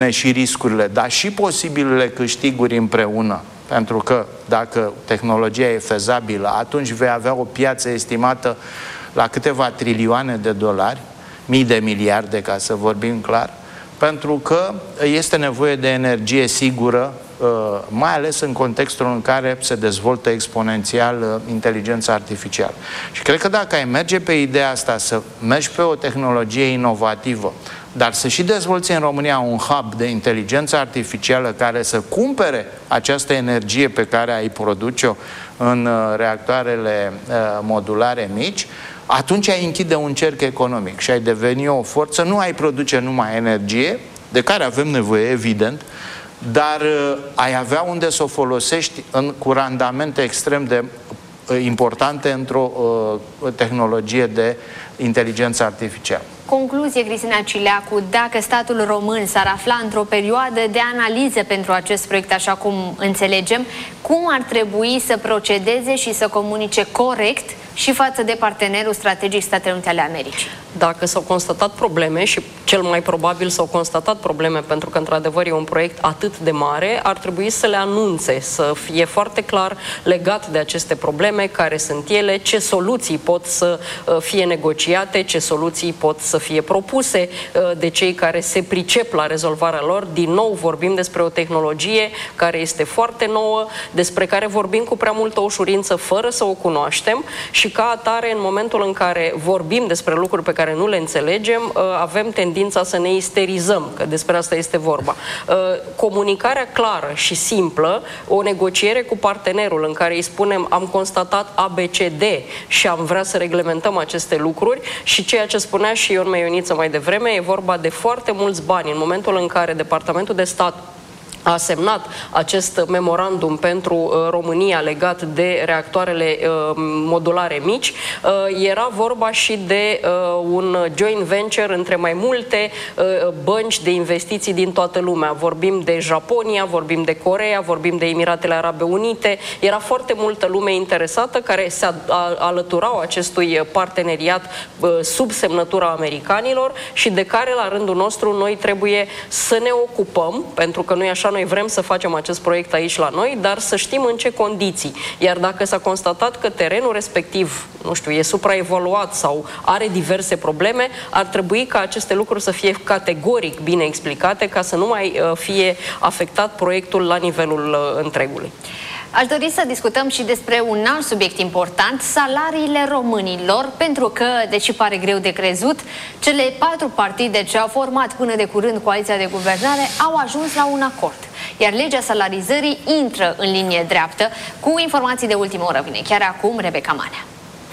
bine și riscurile, dar și posibilele câștiguri împreună. Pentru că dacă tehnologia e fezabilă, atunci vei avea o piață estimată la câteva trilioane de dolari, mii de miliarde, ca să vorbim clar, pentru că este nevoie de energie sigură, mai ales în contextul în care se dezvoltă exponențial inteligența artificială. Și cred că dacă ai merge pe ideea asta, să mergi pe o tehnologie inovativă, dar să și dezvolți în România un hub de inteligență artificială care să cumpere această energie pe care ai produce-o în reactoarele modulare mici, atunci ai închide un cerc economic și ai deveni o forță, nu ai produce numai energie, de care avem nevoie, evident, dar ai avea unde să o folosești cu randamente extrem de importante într-o tehnologie de inteligență artificială. Concluzie, Cristina Cileacu, dacă statul român s-ar afla într-o perioadă de analiză pentru acest proiect, așa cum înțelegem, cum ar trebui să procedeze și să comunice corect și față de partenerul strategic Statele Unite ale Americii? Dacă s-au constatat probleme, și cel mai probabil s-au constatat probleme, pentru că într-adevăr e un proiect atât de mare, ar trebui să le anunțe, să fie foarte clar legat de aceste probleme, care sunt ele, ce soluții pot să fie negociate, ce soluții pot să fie propuse de cei care se pricep la rezolvarea lor. Din nou vorbim despre o tehnologie care este foarte nouă, despre care vorbim cu prea multă ușurință fără să o cunoaștem și ca atare, în momentul în care vorbim despre lucruri pe care nu le înțelegem, avem tendința să ne isterizăm, că despre asta este vorba. Comunicarea clară și simplă, o negociere cu partenerul în care îi spunem am constatat ABCD și am vrea să reglementăm aceste lucruri, și ceea ce spunea și Ion Meioniță mai devreme, e vorba de foarte mulți bani. În momentul în care Departamentul de Stat a semnat acest memorandum pentru România legat de reactoarele modulare mici, era vorba și de un joint venture între mai multe bănci de investiții din toată lumea. Vorbim de Japonia, vorbim de Coreea, vorbim de Emiratele Arabe Unite. Era foarte multă lume interesată care se alăturau acestui parteneriat sub semnătura americanilor și de care, la rândul nostru, noi trebuie să ne ocupăm, pentru că nu e așa, noi vrem să facem acest proiect aici la noi, dar să știm în ce condiții. Iar dacă s-a constatat că terenul respectiv, nu știu, e supraevaluat sau are diverse probleme, ar trebui ca aceste lucruri să fie categoric bine explicate ca să nu mai fie afectat proiectul la nivelul întregului. Aș dori să discutăm și despre un alt subiect important, salariile românilor, pentru că, deși pare greu de crezut, cele 4 partide ce au format până de curând coaliția de guvernare au ajuns la un acord. Iar legea salarizării intră în linie dreaptă. Cu informații de ultimă oră vine chiar acum Rebecca Manea.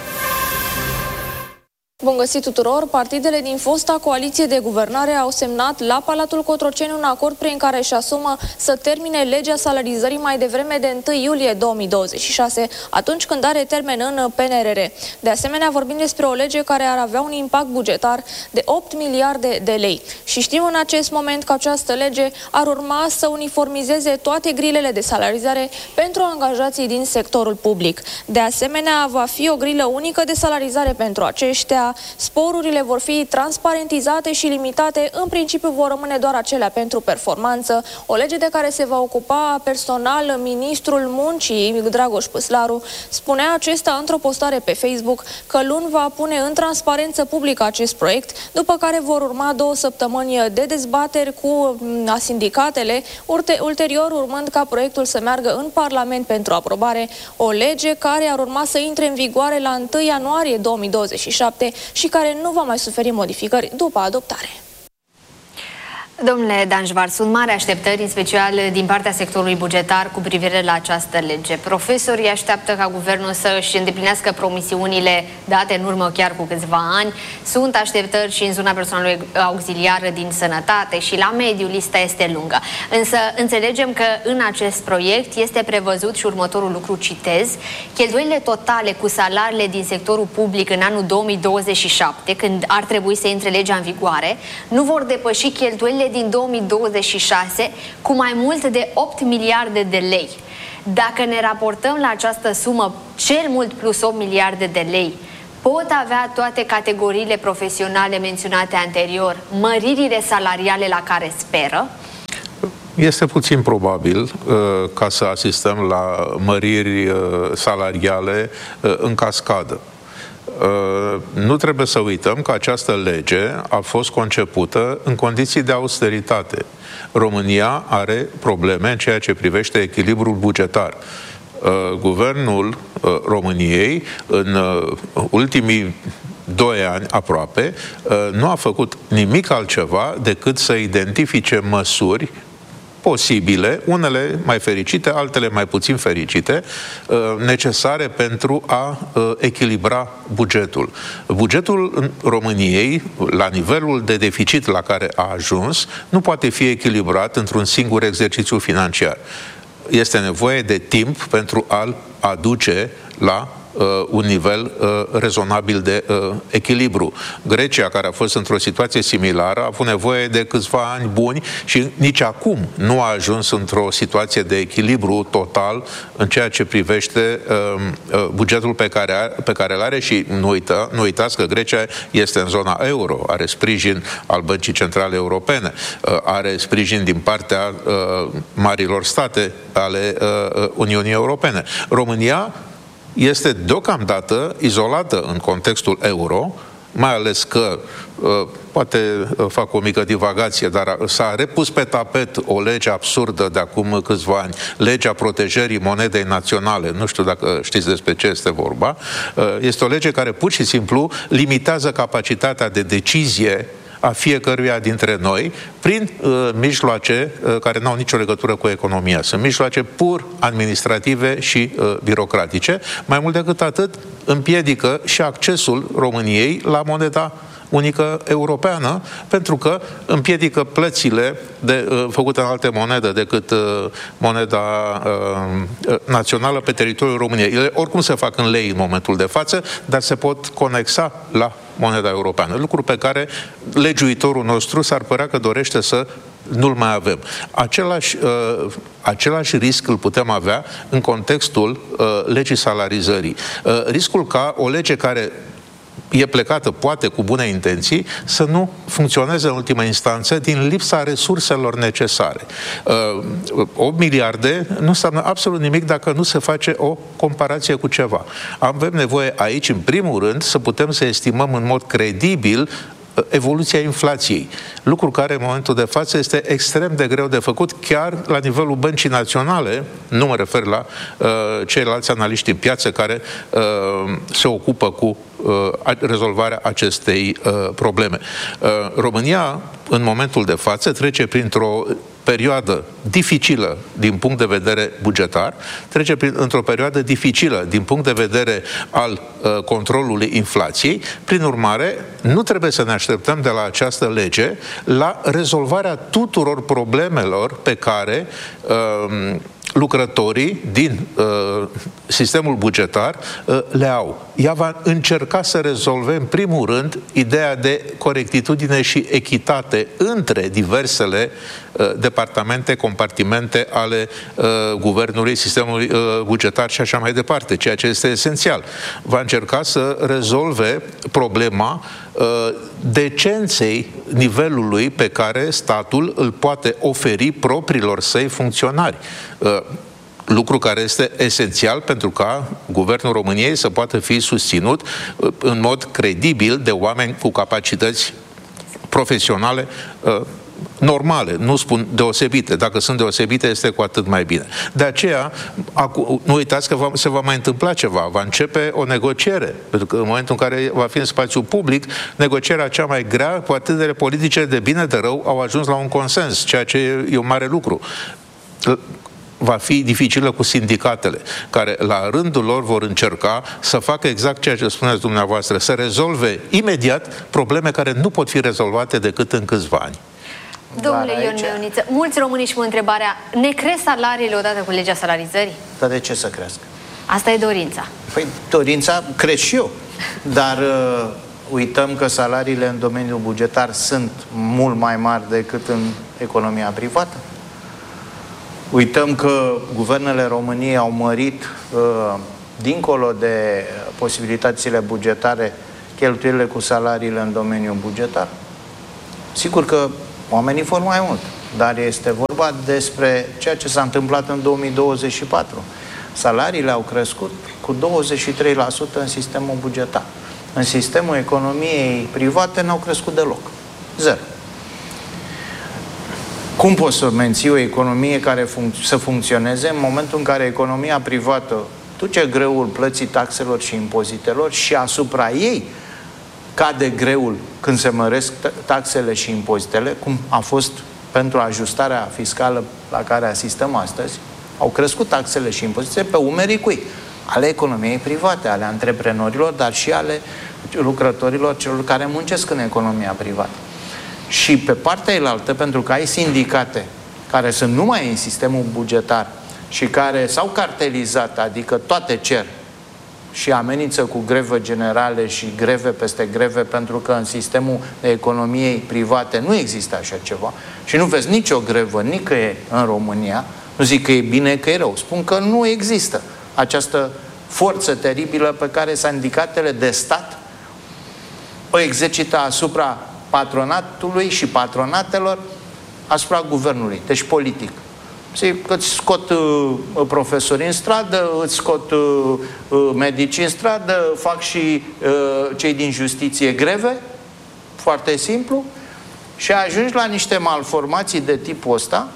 Bun găsit tuturor! Partidele din fosta coaliție de guvernare au semnat la Palatul Cotroceni un acord prin care își asumă să termine legea salarizării mai devreme de 1 iulie 2026, atunci când are termen în PNRR. De asemenea, vorbim despre o lege care ar avea un impact bugetar de 8 miliarde de lei. Și știm în acest moment că această lege ar urma să uniformizeze toate grilele de salarizare pentru angajații din sectorul public. De asemenea, va fi o grilă unică de salarizare pentru aceștia. Sporurile vor fi transparentizate și limitate, în principiu vor rămâne doar acelea pentru performanță, o lege de care se va ocupa personal ministrul muncii, Dragoș Păslaru. Spunea acesta într-o postare pe Facebook că luni va pune în transparență publică acest proiect, după care vor urma 2 săptămâni de dezbateri cu sindicatele, ulterior urmând ca proiectul să meargă în Parlament pentru aprobare, o lege care ar urma să intre în vigoare la 1 ianuarie 2027 și care nu va mai suferi modificări după adoptare. Domnule Danjvar, sunt mari așteptări, în special din partea sectorului bugetar, cu privire la această lege. Profesorii așteaptă ca guvernul să își îndeplinească promisiunile date în urmă chiar cu câțiva ani. Sunt așteptări și în zona personalului auxiliar din sănătate și la mediu, lista este lungă. Însă înțelegem că în acest proiect este prevăzut și următorul lucru, citez: cheltuielile totale cu salariile din sectorul public în anul 2027, când ar trebui să intre legea în vigoare, nu vor depăși cheltuielile din 2026 cu mai mult de 8 miliarde de lei. Dacă ne raportăm la această sumă, cel mult plus 8 miliarde de lei, pot avea toate categoriile profesionale menționate anterior măririle salariale la care speră? Este puțin probabil ca să asistăm la măriri salariale în cascadă. Nu trebuie să uităm că această lege a fost concepută în condiții de austeritate. România are probleme în ceea ce privește echilibrul bugetar. Guvernul României în ultimii 2 ani aproape nu a făcut nimic altceva decât să identifice măsuri posibile, unele mai fericite, altele mai puțin fericite, necesare pentru a echilibra bugetul. Bugetul României, la nivelul de deficit la care a ajuns, nu poate fi echilibrat într-un singur exercițiu financiar. Este nevoie de timp pentru a-l aduce la un nivel rezonabil de echilibru. Grecia, care a fost într-o situație similară, a avut nevoie de câțiva ani buni și nici acum nu a ajuns într-o situație de echilibru total în ceea ce privește bugetul pe care îl are și nu uitați că Grecia este în zona euro, are sprijin al Băncii Centrale Europene, are sprijin din partea marilor state ale Uniunii Europene. România este deocamdată izolată în contextul euro, mai ales că, poate fac o mică divagație, dar s-a repus pe tapet o lege absurdă de acum câțiva ani, legea protejării monedei naționale, nu știu dacă știți despre ce este vorba, este o lege care pur și simplu limitează capacitatea de decizie a fiecăruia dintre noi prin mijloace care nu au nicio legătură cu economia. Sunt mijloace pur administrative și birocratice. Mai mult decât atât, împiedică și accesul României la moneda unică europeană, pentru că împiedică plățile făcute în alte monede decât moneda națională pe teritoriul României. Ele oricum se fac în lei în momentul de față, dar se pot conexa la moneda europeană. Lucru pe care legiuitorul nostru s-ar părea că dorește să nu-l mai avem. Același risc îl putem avea în contextul legii salarizării. Riscul ca o lege care e plecată, poate cu bune intenții, să nu funcționeze în ultima instanță din lipsa resurselor necesare. 8 miliarde nu înseamnă absolut nimic dacă nu se face o comparație cu ceva. Avem nevoie aici, în primul rând, să putem să estimăm în mod credibil evoluția inflației. Lucru care în momentul de față este extrem de greu de făcut, chiar la nivelul Băncii Naționale, nu mă refer la ceilalți analiști în piață care se ocupă cu rezolvarea acestei probleme. România, în momentul de față, trece printr-o perioadă dificilă din punct de vedere bugetar, trece într-o perioadă dificilă din punct de vedere al controlului inflației. Prin urmare, nu trebuie să ne așteptăm de la această lege la rezolvarea tuturor problemelor pe care lucrătorii din sistemul bugetar le au. Ea va încerca să rezolve, în primul rând, ideea de corectitudine și echitate între diversele departamente, compartimente ale guvernului, sistemului bugetar și așa mai departe, ceea ce este esențial. Va încerca să rezolve problema decenței nivelului pe care statul îl poate oferi propriilor săi funcționari. Lucru care este esențial pentru ca Guvernul României să poată fi susținut în mod credibil de oameni cu capacități profesionale normale, nu spun deosebite. Dacă sunt deosebite, este cu atât mai bine. De aceea, nu uitați că se va mai întâmpla ceva. Va începe o negociere. Pentru că în momentul în care va fi în spațiu public, negocierea cea mai grea, partidele politice de bine de rău au ajuns la un consens, ceea ce e un mare lucru. Va fi dificilă cu sindicatele, care la rândul lor vor încerca să facă exact ceea ce spuneți dumneavoastră, să rezolve imediat probleme care nu pot fi rezolvate decât în câțiva ani. Domnule Ion Meoniță, mulți români își pun întrebarea, ne cresc salariile odată cu legea salarizării? Dar de ce să crească? Asta e dorința. Păi dorința cresc și eu, dar uităm că salariile în domeniul bugetar sunt mult mai mari decât în economia privată. Uităm că guvernele României au mărit, dincolo de posibilitățile bugetare, cheltuielile cu salariile în domeniul bugetar. Sigur că oamenii vor mai mult. dar este vorba despre ceea ce s-a întâmplat în 2024. Salariile au crescut cu 23% în sistemul bugetar. În sistemul economiei private n-au crescut deloc. Zero. Cum poți să menții o economie care să funcționeze în momentul în care economia privată duce greul plății taxelor și impozitelor și asupra ei cade greul când se măresc taxele și impozitele, cum a fost pentru ajustarea fiscală la care asistăm astăzi, au crescut taxele și impozitele pe umerii cui? Ale economiei private, ale antreprenorilor, dar și ale lucrătorilor, celor care muncesc în economia privată. Și pe partea elaltă, pentru că ai sindicate care sunt numai în sistemul bugetar și care s-au cartelizat, adică toate cer și amenință cu greve generale și greve peste greve, pentru că în sistemul economiei private nu există așa ceva și nu vezi nicio grevă nicăieri în România. Nu zic că e bine, că e rău. Spun că nu există această forță teribilă pe care sindicatele de stat o exercită asupra patronatului și patronatelor, asupra guvernului, deci politic. Îți scot profesori în stradă, îți scot medici în stradă, fac și cei din justiție greve, foarte simplu, și ajungi la niște malformații de tipul ăsta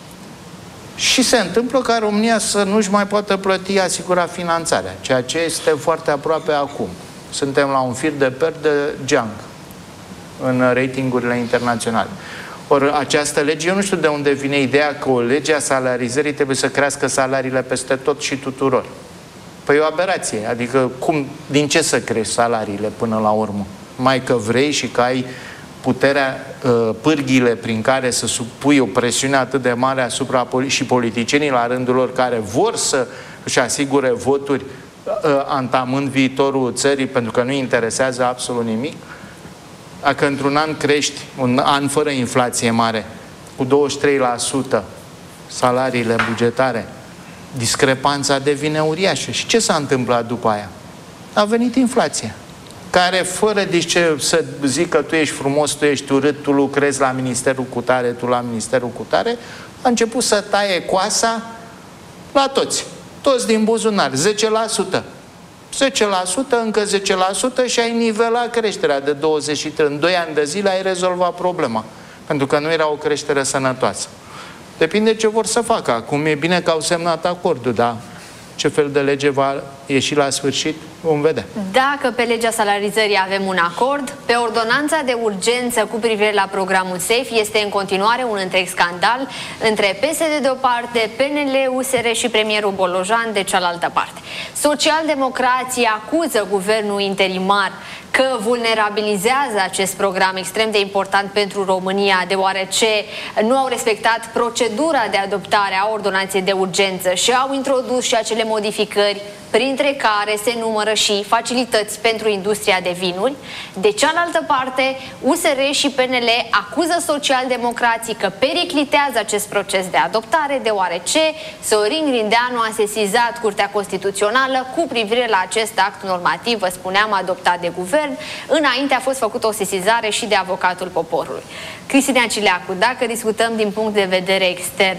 și se întâmplă ca România să nu-și mai poată plăti asigura finanțarea, ceea ce este foarte aproape acum. Suntem la un fir de per de geanc în ratingurile internaționale. Ori această lege, eu nu știu de unde vine ideea că o lege a salarizării trebuie să crească salariile peste tot și tuturor. Păi e o aberație. Adică din ce să crești salariile până la urmă? Mai că vrei și că ai puterea, pârghiile prin care să supui o presiune atât de mare asupra și politicienii la rândul lor care vor să își asigure voturi antamând viitorul țării pentru că nu interesează absolut nimic. Dacă într-un an crești, un an fără inflație mare, cu 23% salariile bugetare, discrepanța devine uriașă. Și ce s-a întâmplat după aia? A venit inflația, care fără să zic că tu ești frumos, tu ești urât, tu lucrezi la ministerul cutare, tu la ministerul cutare, a început să taie coasa la toți. Toți din buzunar, 10%. 10%, încă 10% și ai nivelat creșterea de 23. În 2 ani de zile ai rezolvat problema. Pentru că nu era o creștere sănătoasă. Depinde ce vor să facă. Acum e bine că au semnat acordul, dar ce fel de lege va ieși la sfârșit, vom vedea. Dacă pe legea salarizării avem un acord, pe ordonanța de urgență cu privire la programul SAFE este în continuare un întreg scandal între PSD de o parte, PNL, USR și premierul Bolojan de cealaltă parte. Socialdemocrații acuză guvernul interimar că vulnerabilizează acest program extrem de important pentru România, deoarece nu au respectat procedura de adoptare a ordonanței de urgență și au introdus și acele modificări, printre care se numără și facilități pentru industria de vinuri. De cealaltă parte, USR și PNL acuză socialdemocrații că periclitează acest proces de adoptare, deoarece Sorin Grindeanu a sesizat Curtea Constituțională cu privire la acest act normativ, vă spuneam, adoptat de guvern. Înainte a fost făcută o sesizare și de avocatul poporului. Cristina Cileacu, dacă discutăm din punct de vedere extern,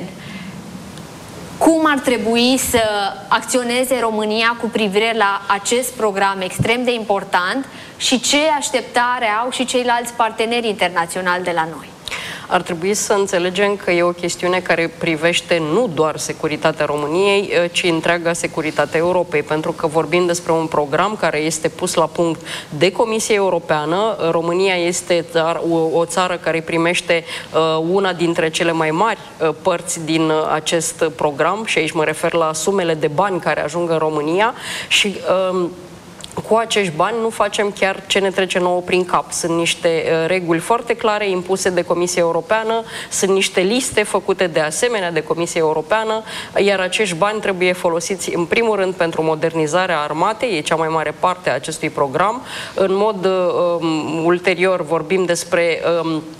cum ar trebui să acționeze România cu privire la acest program extrem de important și ce așteptare au și ceilalți parteneri internaționali de la noi? Ar trebui să înțelegem că e o chestiune care privește nu doar securitatea României, ci întreaga securitatea Europei, pentru că vorbim despre un program care este pus la punct de Comisia Europeană. România este o țară care primește una dintre cele mai mari părți din acest program și aici mă refer la sumele de bani care ajung în România și cu acești bani nu facem chiar ce ne trece nouă prin cap. Sunt niște reguli foarte clare impuse de Comisia Europeană, sunt niște liste făcute de asemenea de Comisia Europeană, iar acești bani trebuie folosiți în primul rând pentru modernizarea armatei, e cea mai mare parte a acestui program. În mod ulterior vorbim despre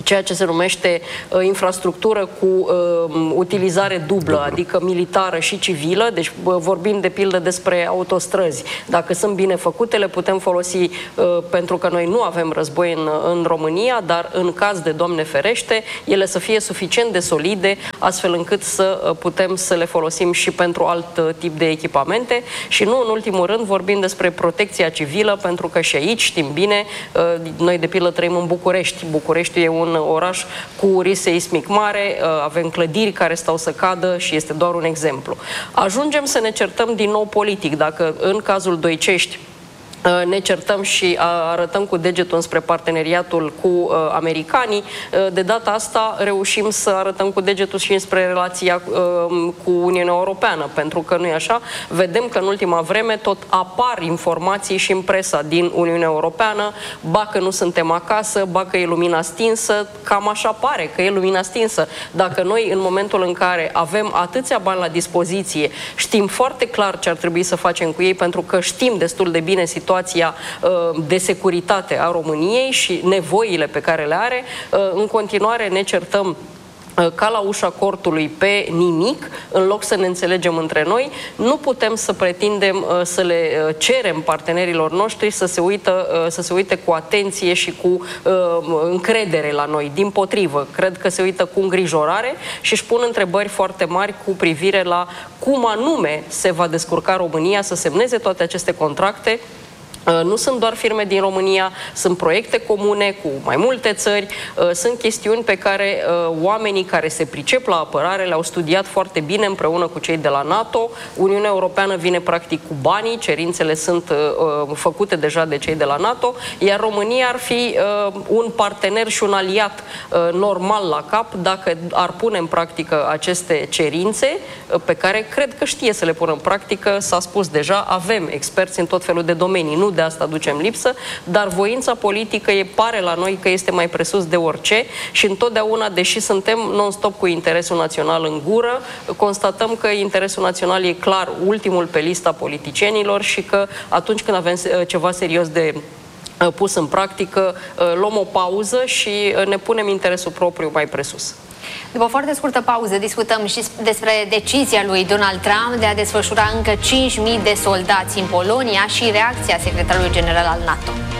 ceea ce se numește infrastructură cu utilizare dublă, adică militară și civilă. Deci vorbim de pildă despre autostrăzi. Dacă sunt bine făcute, le putem folosi pentru că noi nu avem război în România, dar în caz de Doamne ferește, ele să fie suficient de solide, astfel încât să putem să le folosim și pentru alt tip de echipamente. Și nu în ultimul rând vorbim despre protecția civilă, pentru că și aici știm bine, noi de pildă trăim în București. București e un oraș cu risc seismic mare, avem clădiri care stau să cadă și este doar un exemplu. Ajungem să ne certăm din nou politic. Dacă în cazul Doicești ne certăm și arătăm cu degetul înspre parteneriatul cu americanii, de data asta reușim să arătăm cu degetul și înspre relația cu Uniunea Europeană, pentru că nu e așa. Vedem că în ultima vreme tot apar informații și în presa din Uniunea Europeană, ba că nu suntem acasă, ba că e lumina stinsă, cam așa pare că e lumina stinsă. Dacă noi în momentul în care avem atâția bani la dispoziție, știm foarte clar ce ar trebui să facem cu ei, pentru că știm destul de bine situația de securitate a României și nevoile pe care le are, în continuare ne certăm ca la ușa cortului pe nimic, în loc să ne înțelegem între noi. Nu putem să pretindem să le cerem partenerilor noștri să se uite cu atenție și cu încredere la noi. Dimpotrivă, cred că se uită cu îngrijorare și își pun întrebări foarte mari cu privire la cum anume se va descurca România să semneze toate aceste contracte. Nu sunt doar firme din România, sunt proiecte comune cu mai multe țări, sunt chestiuni pe care oamenii care se pricep la apărare le-au studiat foarte bine împreună cu cei de la NATO. Uniunea Europeană vine practic cu banii, cerințele sunt făcute deja de cei de la NATO, iar România ar fi un partener și un aliat normal la cap dacă ar pune în practică aceste cerințe pe care cred că știe să le pună în practică. S-a spus deja, avem experți în tot felul de domenii, nu de asta ducem lipsă, dar voința politică pare la noi că este mai presus de orice și întotdeauna, deși suntem non-stop cu interesul național în gură, constatăm că interesul național e clar ultimul pe lista politicienilor și că atunci când avem ceva serios de pus în practică, luăm o pauză și ne punem interesul propriu mai presus. După o foarte scurtă pauză, discutăm și despre decizia lui Donald Trump de a desfășura încă 5.000 de soldați în Polonia și reacția secretarului general al NATO.